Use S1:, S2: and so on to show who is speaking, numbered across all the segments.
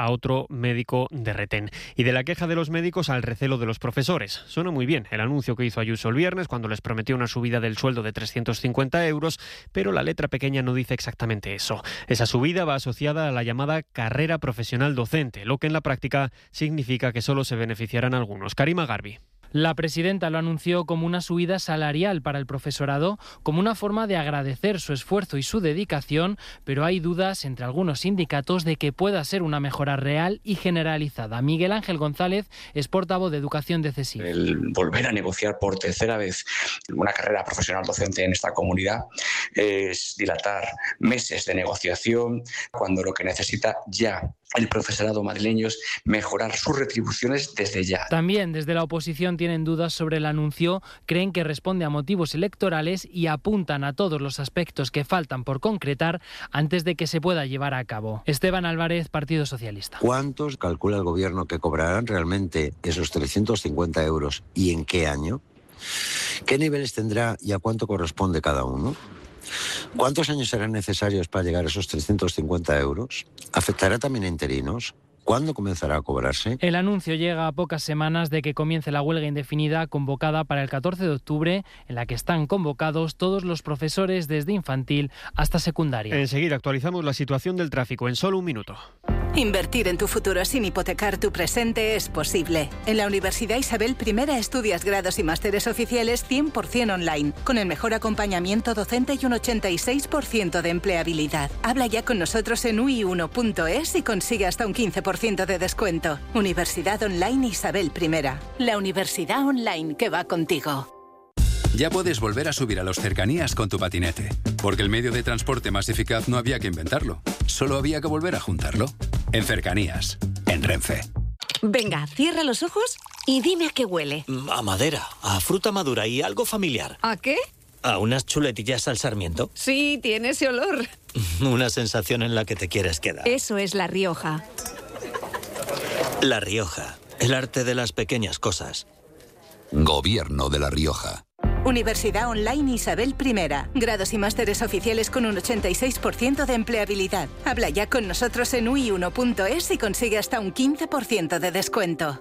S1: a otro médico de retén. Y de la queja de los médicos al recelo de los profesores. Suena muy bien el anuncio que hizo Ayuso el viernes cuando les prometió una subida del sueldo de 350 euros, pero la letra pequeña no dice exactamente eso. Esa subida va asociada a la llamada carrera profesional docente, lo que en la práctica significa que solo se beneficiarán algunos. Karima Garbi.
S2: La presidenta lo anunció como una subida salarial para el profesorado, como una forma de agradecer su esfuerzo y su dedicación, pero hay dudas entre algunos sindicatos de que pueda ser una mejora real y generalizada. Miguel Ángel González es portavoz de Educación de CESIF.
S3: El volver a negociar por tercera vez una carrera profesional docente en esta comunidad es dilatar meses de negociación, cuando lo que necesita ya el profesorado madrileño es mejorar sus retribuciones desde ya.
S2: También desde la oposición tienen dudas sobre el anuncio, creen que responde a motivos electorales y apuntan a todos los aspectos que faltan por concretar antes de que se pueda llevar a cabo. Esteban Álvarez, Partido Socialista.
S4: ¿Cuántos calcula el gobierno que cobrarán realmente esos 350 euros y en qué año? ¿Qué niveles tendrá y a cuánto corresponde cada uno? ¿Cuántos años serán necesarios para llegar a esos 350 euros? ¿Afectará también a interinos? ¿Cuándo comenzará a cobrarse?
S2: El anuncio llega a pocas semanas de que comience la huelga indefinida convocada para el 14 de octubre, en la que están convocados todos los profesores desde infantil hasta secundaria.
S1: Enseguida actualizamos la situación del tráfico en solo un minuto.
S5: Invertir en tu futuro sin hipotecar tu presente es posible. En la Universidad Isabel I estudias grados y másteres oficiales 100% online, con el mejor acompañamiento docente y un 86% de empleabilidad. Habla ya con nosotros en ui1.es y consigue hasta un 15% de descuento. Universidad Online Isabel I. La universidad online que va contigo.
S6: Ya puedes volver a subir a los cercanías con tu patinete, porque el medio de transporte más eficaz no había que inventarlo, solo había que volver a juntarlo. En Cercanías, en Renfe.
S7: Venga, cierra los ojos y dime a qué huele.
S8: A madera, a fruta madura y algo familiar.
S7: ¿A qué?
S8: ¿A unas chuletillas al sarmiento?
S7: Sí, tiene ese olor.
S8: Una sensación en la que te quieres quedar.
S7: Eso es La Rioja.
S8: La Rioja, el arte de las pequeñas cosas.
S9: Gobierno de La Rioja.
S5: Universidad Online Isabel I. Grados y másteres oficiales con un 86% de empleabilidad. Habla ya con nosotros en ui1.es y consigue hasta un 15% de descuento.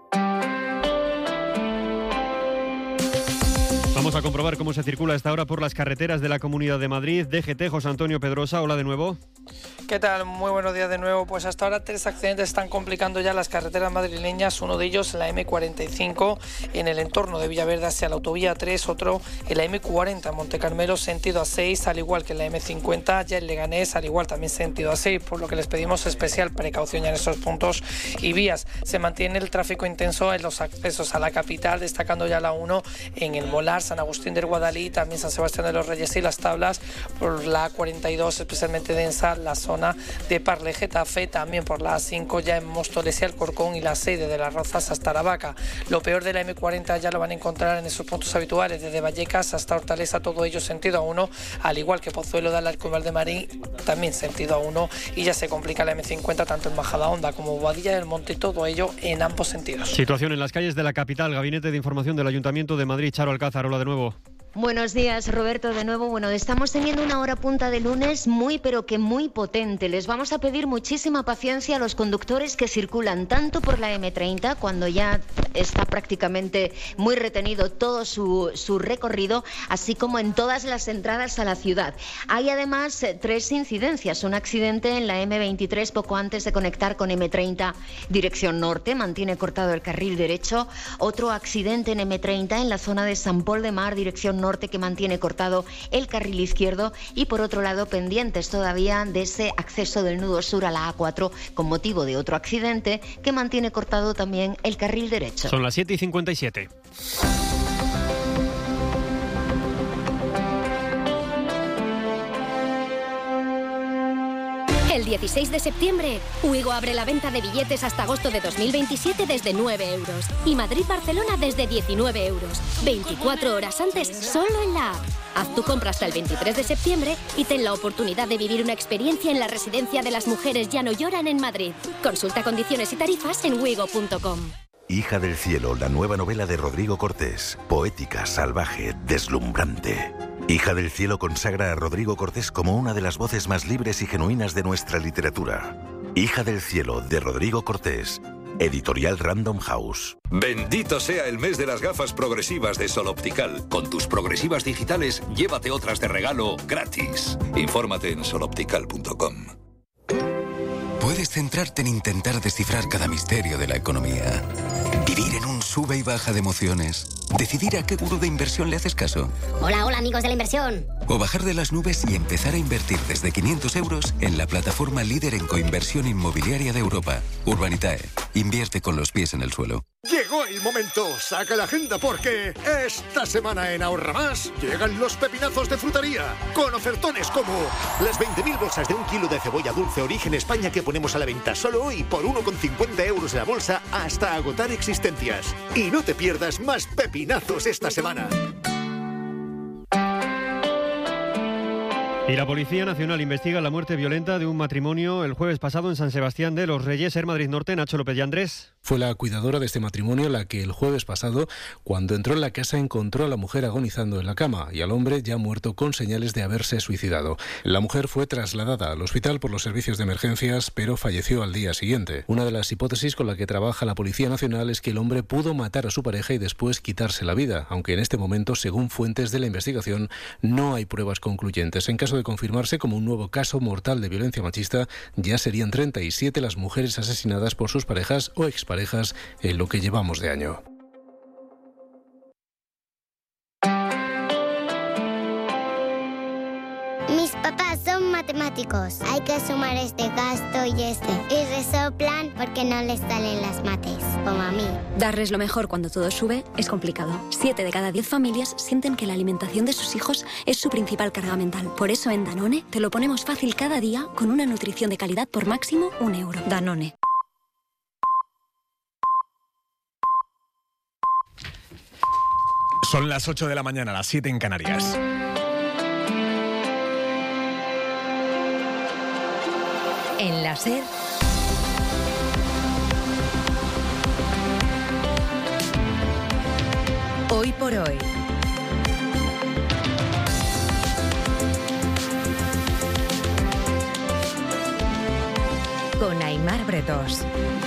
S1: Vamos a comprobar cómo se circula a esta hora por las carreteras de la Comunidad de Madrid. DGT, José Antonio Pedrosa, hola de nuevo.
S10: ¿Qué tal? Muy buenos días de nuevo. Pues hasta ahora 3 accidentes están complicando ya las carreteras madrileñas. Uno de ellos en la M45 en el entorno de Villaverde hacia la autovía 3, otro en la M40 en Montecarmelo sentido A6, al igual que en la M50 ya en Leganés, al igual también sentido A6, por lo que les pedimos especial precaución ya en estos puntos y vías. Se mantiene el tráfico intenso en los accesos a la capital, destacando ya la 1 en el Molar, San Agustín del Guadalí, también San Sebastián de los Reyes y Las Tablas, por la 42 especialmente densa la zona de Parle, Getafe, también por la A5 ya en Móstoles y Alcorcón y la 6 de Las Rozas hasta Aravaca. Lo peor de la M40 ya lo van a encontrar en esos puntos habituales, desde Vallecas hasta Hortaleza, todo ello sentido A1, al igual que Pozuelo de Alarco y Valdemarín, también sentido A1, y ya se complica la M50 tanto en Bajada Honda como Boadilla del Monte, todo ello en ambos sentidos.
S1: Situación en las calles de la capital. Gabinete de Información del Ayuntamiento de Madrid, Charo Alcázar, hola de nuevo.
S11: Buenos días, Roberto, de nuevo. Bueno, estamos teniendo una hora punta de lunes muy, pero que muy potente. Les vamos a pedir muchísima paciencia a los conductores que circulan tanto por la M30, cuando ya está prácticamente muy retenido todo su recorrido, así como en todas las entradas a la ciudad. Hay además 3 incidencias. Un accidente en la M23 poco antes de conectar con M30 dirección norte, mantiene cortado el carril derecho. Otro accidente en M30 en la zona de San Pol de Mar, dirección norte, que mantiene cortado el carril izquierdo, y por otro lado pendientes todavía de ese acceso del nudo sur a la A4 con motivo de otro accidente que mantiene cortado también el carril derecho.
S1: Son las 7:57.
S12: El 16 de septiembre, Ouigo abre la venta de billetes hasta agosto de 2027 desde 9 euros y Madrid-Barcelona desde 19 euros. 24 horas antes, solo en la app. Haz tu compra hasta el 23 de septiembre y ten la oportunidad de vivir una experiencia en la Residencia de las Mujeres Ya No Lloran en Madrid. Consulta condiciones y tarifas en ouigo.com.
S13: Hija del cielo, la nueva novela de Rodrigo Cortés. Poética, salvaje, deslumbrante. Hija del cielo consagra a Rodrigo Cortés como una de las voces más libres y genuinas de nuestra literatura. Hija del cielo, de Rodrigo Cortés. Editorial Random House.
S14: Bendito sea el mes de las gafas progresivas de Sol Optical. Con tus progresivas digitales, llévate otras de regalo gratis. Infórmate en soloptical.com.
S15: Puedes centrarte en intentar descifrar cada misterio de la economía. Vivir en un sube y baja de emociones. Decidir a qué gurú de inversión le haces caso.
S16: Hola, hola amigos de la inversión.
S15: O bajar de las nubes y empezar a invertir desde 500 euros en la plataforma líder en coinversión inmobiliaria de Europa. Urbanitae. Invierte con los pies en el suelo.
S17: Llegó el momento, saca la agenda porque esta semana en Ahorra Más llegan los pepinazos de frutería con ofertones como las 20.000 bolsas de 1 kilo de cebolla dulce origen España que ponemos a la venta solo hoy por 1,50 euros la bolsa hasta agotar existencias. Y no te pierdas más pepinazos esta semana.
S1: Y la Policía Nacional investiga la muerte violenta de un matrimonio el jueves pasado en San Sebastián de los Reyes, en Madrid Norte. Nacho López y Andrés.
S18: Fue la cuidadora de este matrimonio la que el jueves pasado, cuando entró en la casa, encontró a la mujer agonizando en la cama y al hombre ya muerto con señales de haberse suicidado. La mujer fue trasladada al hospital por los servicios de emergencias, pero falleció al día siguiente. Una de las hipótesis con la que trabaja la Policía Nacional es que el hombre pudo matar a su pareja y después quitarse la vida, aunque en este momento, según fuentes de la investigación, no hay pruebas concluyentes. En caso de confirmarse como un nuevo caso mortal de violencia machista, ya serían 37 las mujeres asesinadas por sus parejas o exparejas en lo que llevamos de año.
S19: Mis papás son matemáticos. Hay que sumar este gasto y este. Y resoplan porque no les salen las mates, como a mí.
S20: Darles lo mejor cuando todo sube es complicado. 7 de cada 10 familias sienten que la alimentación de sus hijos es su principal carga mental. Por eso en Danone te lo ponemos fácil cada día con una nutrición de calidad por máximo 1 euro. Danone.
S21: Son las 8 de la mañana, las 7 en Canarias.
S22: En la SER, Hoy por Hoy. Con Aimar Bretos.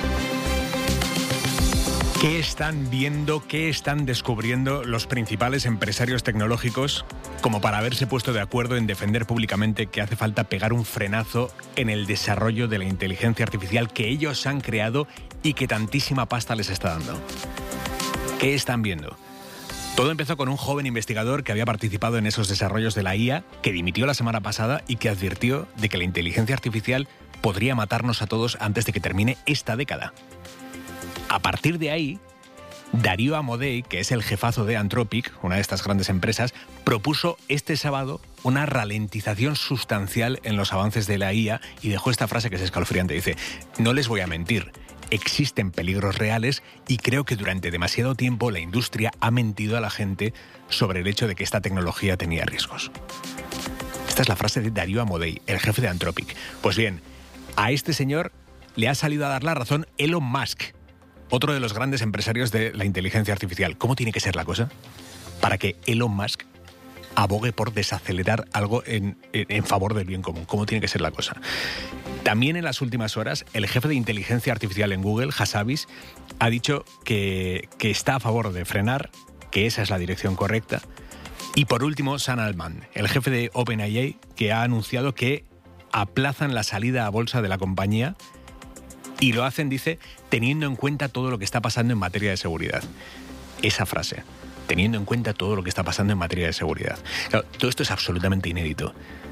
S21: ¿Qué están viendo, qué están descubriendo los principales empresarios tecnológicos como para haberse puesto de acuerdo en defender públicamente que hace falta pegar un frenazo en el desarrollo de la inteligencia artificial que ellos han creado y que tantísima pasta les está dando? ¿Qué están viendo? Todo empezó con un joven investigador que había participado en esos desarrollos de la IA, que dimitió la semana pasada y que advirtió de que la inteligencia artificial podría matarnos a todos antes de que termine esta década. A partir de ahí, Darío Amodei, que es el jefazo de Anthropic, una de estas grandes empresas, propuso este sábado una ralentización sustancial en los avances de la IA y dejó esta frase que es escalofriante. Dice: no les voy a mentir, existen peligros reales y creo que durante demasiado tiempo la industria ha mentido a la gente sobre el hecho de que esta tecnología tenía riesgos. Esta es la frase de Darío Amodei, el jefe de Anthropic. Pues bien, a este señor le ha salido a dar la razón Elon Musk, otro de los grandes empresarios de la inteligencia artificial. ¿Cómo tiene que ser la cosa para que Elon Musk abogue por desacelerar algo en favor del bien común? ¿Cómo tiene que ser la cosa? También en las últimas horas, el jefe de inteligencia artificial en Google, Hassabis, ha dicho que está a favor de frenar, que esa es la dirección correcta. Y por último, Sam Altman, el jefe de OpenAI, que ha anunciado que aplazan la salida a bolsa de la compañía. Y lo hacen, dice, teniendo en cuenta todo lo que está pasando en materia de seguridad. Esa frase, teniendo en cuenta todo lo que está pasando en materia de seguridad. Claro, todo esto es absolutamente inédito.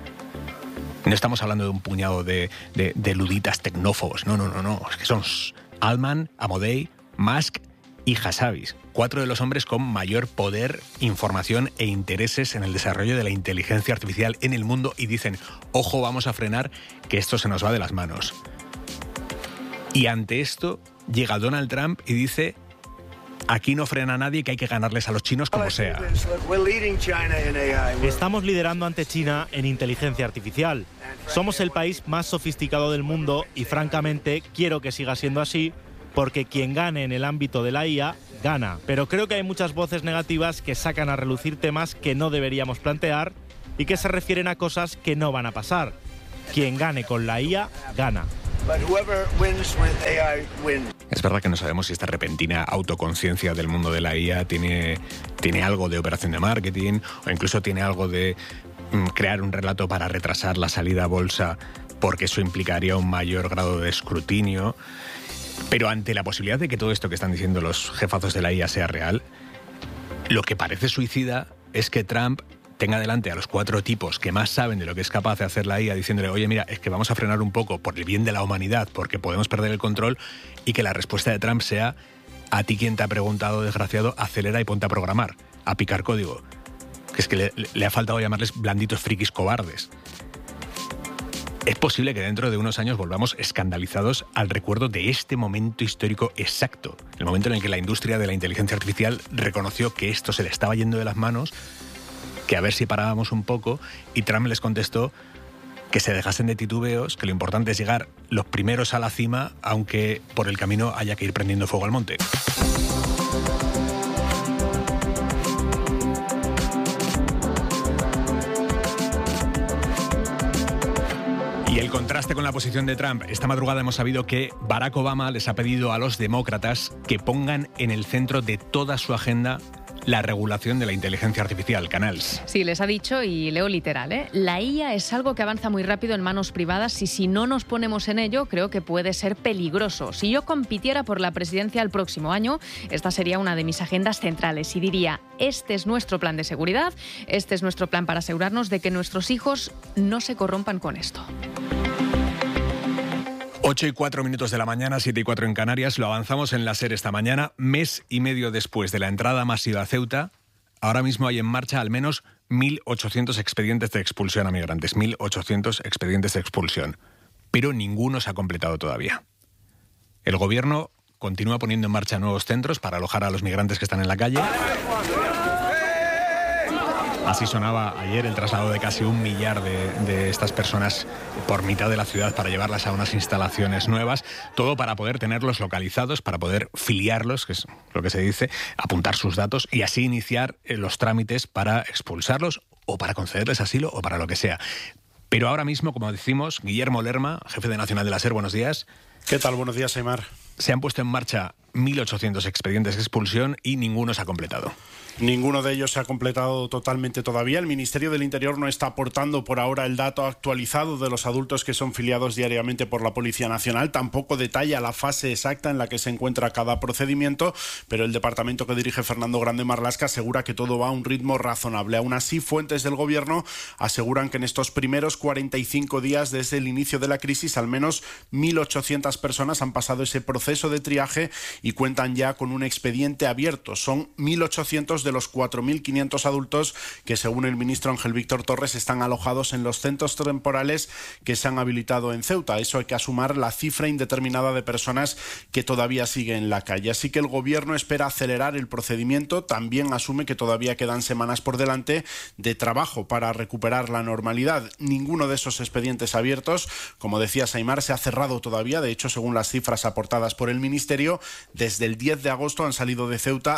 S21: No estamos hablando de un puñado de luditas tecnófobos. No. Es que son Altman, Amodei, Musk y Hassabis. 4 de los hombres con mayor poder, información e intereses en el desarrollo de la inteligencia artificial en el mundo y dicen: ojo, vamos a frenar, que esto se nos va de las manos. Y ante esto llega Donald Trump y dice: aquí no frena a nadie, que hay que ganarles a los chinos como sea.
S23: Estamos liderando ante China en inteligencia artificial. Somos el país más sofisticado del mundo y francamente quiero que siga siendo así, porque quien gane en el ámbito de la IA, gana. Pero creo que hay muchas voces negativas que sacan a relucir temas que no deberíamos plantear y que se refieren a cosas que no van a pasar. Quien gane con la IA, gana.
S21: Es verdad que no sabemos si esta repentina autoconciencia del mundo de la IA tiene algo de operación de marketing o incluso tiene algo de crear un relato para retrasar la salida a bolsa porque eso implicaría un mayor grado de escrutinio. Pero ante la posibilidad de que todo esto que están diciendo los jefazos de la IA sea real, lo que parece suicida es que Trump tenga delante a los 4 tipos que más saben de lo que es capaz de hacer la IA diciéndole, oye, mira, es que vamos a frenar un poco por el bien de la humanidad porque podemos perder el control, y que la respuesta de Trump sea, a ti quien te ha preguntado, desgraciado, acelera y ponte a programar, a picar código. Que es que le ha faltado llamarles blanditos frikis cobardes. Es posible que dentro de unos años volvamos escandalizados al recuerdo de este momento histórico exacto, el momento en el que la industria de la inteligencia artificial reconoció que esto se le estaba yendo de las manos, que a ver si parábamos un poco, y Trump les contestó que se dejasen de titubeos, que lo importante es llegar los primeros a la cima, aunque por el camino haya que ir prendiendo fuego al monte. Y el contraste con la posición de Trump. Esta madrugada hemos sabido que Barack Obama les ha pedido a los demócratas que pongan en el centro de toda su agenda la regulación de la inteligencia artificial, Canals.
S2: Sí, les ha dicho, y leo literal, la IA es algo que avanza muy rápido en manos privadas y si no nos ponemos en ello, creo que puede ser peligroso. Si yo compitiera por la presidencia el próximo año, esta sería una de mis agendas centrales y diría, este es nuestro plan de seguridad, este es nuestro plan para asegurarnos de que nuestros hijos no se corrompan con esto.
S21: 8:04 de la mañana, 7:04 en Canarias. Lo avanzamos en la SER esta mañana. Mes y medio después de la entrada masiva a Ceuta, ahora mismo hay en marcha al menos 1.800 expedientes de expulsión a migrantes. 1.800 expedientes de expulsión. Pero ninguno se ha completado todavía. El gobierno continúa poniendo en marcha nuevos centros para alojar a los migrantes que están en la calle. Así sonaba ayer el traslado de casi 1 millar de estas personas por mitad de la ciudad para llevarlas a unas instalaciones nuevas, todo para poder tenerlos localizados, para poder filiarlos, que es lo que se dice, apuntar sus datos y así iniciar los trámites para expulsarlos o para concederles asilo o para lo que sea. Pero ahora mismo, como decimos, Guillermo Lerma, jefe de Nacional de la SER, buenos días.
S3: ¿Qué tal? Buenos días, Aimar.
S21: Se han puesto en marcha 1.800 expedientes de expulsión y ninguno se ha completado.
S3: Ninguno de ellos se ha completado totalmente todavía. El Ministerio del Interior no está aportando por ahora el dato actualizado de los adultos que son filiados diariamente por la Policía Nacional. Tampoco detalla la fase exacta en la que se encuentra cada procedimiento, pero el departamento que dirige Fernando Grande Marlaska asegura que todo va a un ritmo razonable. Aún así, fuentes del Gobierno aseguran que en estos primeros 45 días desde el inicio de la crisis, al menos 1.800 personas han pasado ese proceso de triaje y cuentan ya con un expediente abierto. Son 1.800 de los 4.500 adultos que, según el ministro Ángel Víctor Torres, están alojados en los centros temporales que se han habilitado en Ceuta. Eso hay que sumar la cifra indeterminada de personas que todavía siguen en la calle. Así que el Gobierno espera acelerar el procedimiento. También asume que todavía quedan semanas por delante de trabajo para recuperar la normalidad. Ninguno de esos expedientes abiertos, como decía Aimar, se ha cerrado todavía. De hecho, según las cifras aportadas por el Ministerio, desde el 10 de agosto han salido de Ceuta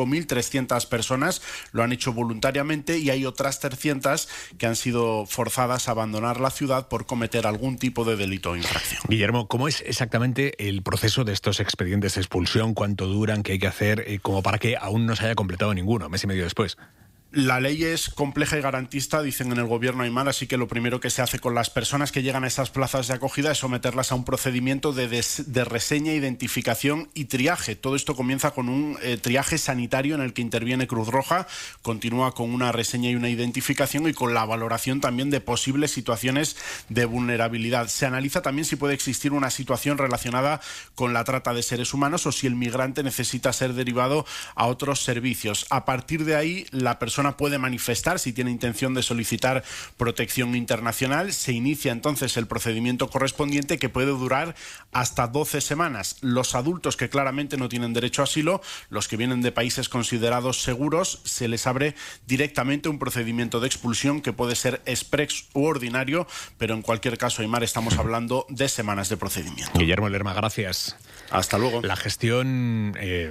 S3: 5.300 personas, lo han hecho voluntariamente, y hay otras 300 que han sido forzadas a abandonar la ciudad por cometer algún tipo de delito o infracción.
S21: Guillermo, ¿cómo es exactamente el proceso de estos expedientes de expulsión? ¿Cuánto duran? ¿Qué hay que hacer? Como para que aún no se haya completado ninguno, mes y medio después.
S3: La ley es compleja y garantista, dicen en el Gobierno, Aimar, así que lo primero que se hace con las personas que llegan a esas plazas de acogida es someterlas a un procedimiento de reseña, identificación y triaje. Todo esto comienza con un triaje sanitario en el que interviene Cruz Roja, continúa con una reseña y una identificación y con la valoración también de posibles situaciones de vulnerabilidad. Se analiza también si puede existir una situación relacionada con la trata de seres humanos o si el migrante necesita ser derivado a otros servicios. A partir de ahí, la persona puede manifestar si tiene intención de solicitar protección internacional. Se inicia entonces el procedimiento correspondiente, que puede durar hasta 12 semanas. Los adultos que claramente no tienen derecho a asilo, los que vienen de países considerados seguros, se les abre directamente un procedimiento de expulsión que puede ser express u ordinario, pero en cualquier caso, Aimar, estamos hablando de semanas de procedimiento.
S21: Guillermo Lerma, gracias.
S3: Hasta luego.
S21: La gestión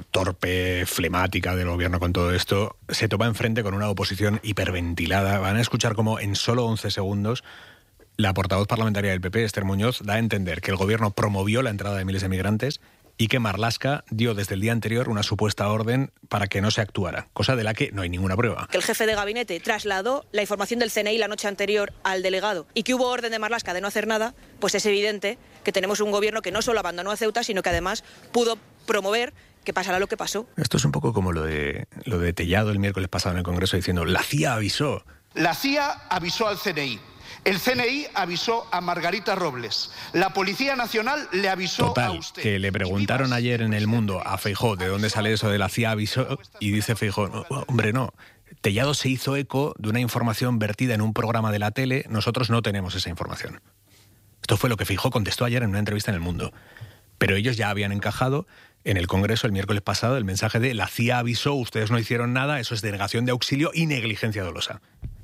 S21: torpe, flemática del Gobierno con todo esto se topa enfrente con una oposición hiperventilada. Van a escuchar cómo en solo 11 segundos La portavoz parlamentaria del PP, Esther Muñoz, da a entender que el gobierno promovió la entrada de miles de migrantes y que Marlaska dio desde el día anterior una supuesta orden para que no se actuara, cosa de la que no hay ninguna prueba.
S4: Que el jefe de gabinete trasladó la información del CNI la noche anterior al delegado y que hubo orden de Marlaska de no hacer nada, pues es evidente que tenemos un gobierno que no solo abandonó a Ceuta, sino que además pudo promover que pasara lo que pasó.
S21: Esto es un poco como lo de Tellado el miércoles pasado en el Congreso diciendo la CIA avisó.
S6: La CIA avisó al CNI. El CNI avisó a Margarita Robles. La Policía Nacional le avisó a usted.
S21: Que le preguntaron ayer en El Mundo a Feijóo de dónde sale eso de la CIA avisó y dice Feijóo, no, hombre, no. Tellado se hizo eco de una información vertida en un programa de la tele. Nosotros no tenemos esa información. Esto fue lo que Feijóo contestó ayer en una entrevista en El Mundo. Pero ellos ya habían encajado en el Congreso el miércoles pasado el mensaje de la CIA avisó, ustedes no hicieron nada, eso es denegación de auxilio y negligencia dolosa.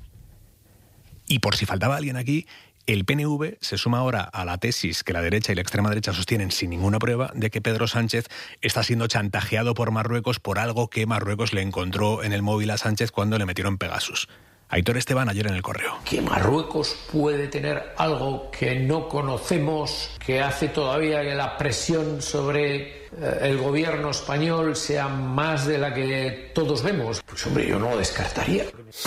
S21: Y por si faltaba alguien aquí, el PNV se suma ahora a la tesis que la derecha y la extrema derecha sostienen sin ninguna prueba de que Pedro Sánchez está siendo chantajeado por Marruecos por algo que Marruecos le encontró en el móvil a Sánchez cuando le metieron Pegasus. Aitor Esteban ayer en El Correo.
S7: Que Marruecos puede tener algo que no conocemos, que hace todavía que la presión sobre el gobierno español sea más de la que todos vemos. Pues hombre, yo no lo descartaría.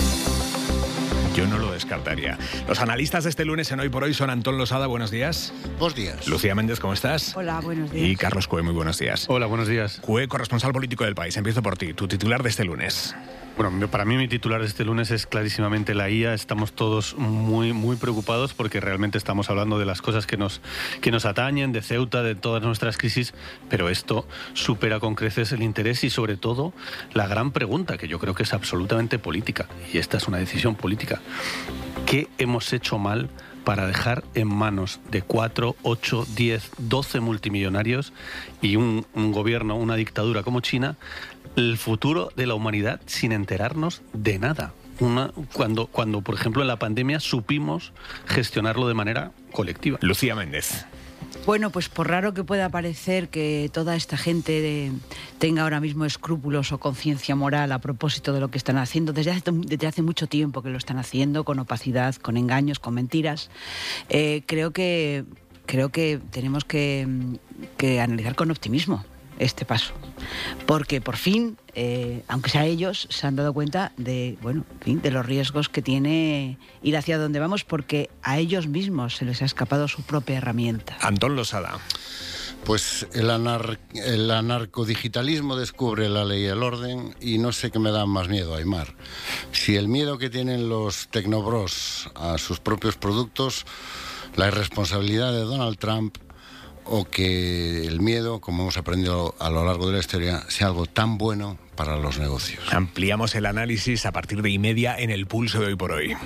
S21: Yo no lo descartaría. Los analistas de este lunes en Hoy por Hoy son Antón Losada, buenos días.
S24: Buenos días.
S21: Lucía Méndez, ¿cómo estás?
S25: Hola, buenos días.
S21: Y Carlos Cue, muy buenos días.
S26: Hola, buenos días.
S21: Cue, corresponsal político del País. Empiezo por ti, tu titular de este lunes.
S26: Bueno, para mí mi titular de este lunes es clarísimamente la IA. Estamos todos muy preocupados porque realmente estamos hablando de las cosas que nos atañen, de Ceuta, de todas nuestras crisis, pero esto supera con creces el interés y sobre todo la gran pregunta, que yo creo que es absolutamente política, y esta es una decisión política. ¿Qué hemos hecho mal para dejar en manos de 4, 8, 10, 12 multimillonarios y un gobierno, una dictadura como China, el futuro de la humanidad sin enterarnos de nada? Cuando, por ejemplo, en la pandemia supimos gestionarlo de manera colectiva.
S21: Lucía Méndez.
S25: Bueno, pues por raro que pueda parecer que toda esta gente tenga ahora mismo escrúpulos o conciencia moral a propósito de lo que están haciendo, desde hace mucho tiempo que lo están haciendo, con opacidad, con engaños, con mentiras, creo que tenemos que analizar con optimismo este paso, porque por fin, aunque sea ellos, se han dado cuenta de los riesgos que tiene ir hacia donde vamos, porque a ellos mismos se les ha escapado su propia herramienta.
S21: Antón Losada.
S24: Pues el anarcodigitalismo descubre la ley y el orden, y no sé qué me da más miedo, Aymar. Si el miedo que tienen los tecnobros a sus propios productos, la irresponsabilidad de Donald Trump, o que el miedo, como hemos aprendido a lo largo de la historia, sea algo tan bueno para los negocios.
S21: Ampliamos el análisis a partir de 1:30 en El Pulso de Hoy por Hoy.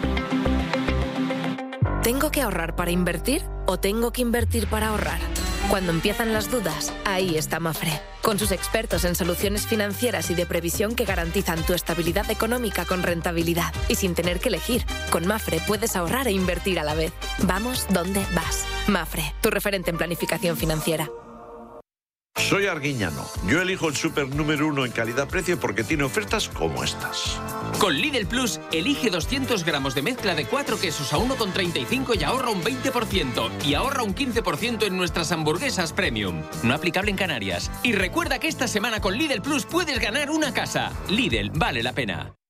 S27: ¿Tengo que ahorrar para invertir o tengo que invertir para ahorrar? Cuando empiezan las dudas, ahí está Mafre, con sus expertos en soluciones financieras y de previsión que garantizan tu estabilidad económica con rentabilidad y sin tener que elegir. Con Mafre puedes ahorrar e invertir a la vez. Vamos donde vas. Mafre, tu referente en planificación financiera.
S28: Soy Arguiñano. Yo elijo el súper número 1 en calidad-precio porque tiene ofertas como estas.
S29: Con Lidl Plus, elige 200 gramos de mezcla de 4 quesos a 1,35 y ahorra un 20%. Y ahorra un 15% en nuestras hamburguesas premium. No aplicable en Canarias. Y recuerda que esta semana con Lidl Plus puedes ganar una casa. Lidl, vale la pena.